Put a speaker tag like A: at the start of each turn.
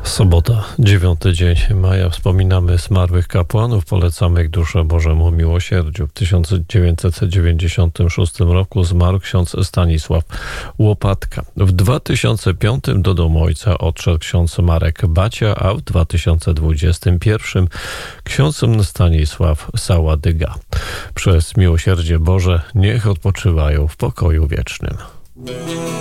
A: Sobota, 9 dzień maja. Wspominamy zmarłych kapłanów, polecamy ich duszę Bożemu miłosierdziu. W 1996 roku zmarł ksiądz Stanisław Łopatka. W 2005 do domu ojca odszedł ksiądz Marek Bacia, a w 2021 ksiądz Stanisław Saładyga. Przez miłosierdzie Boże niech odpoczywają w pokoju wiecznym.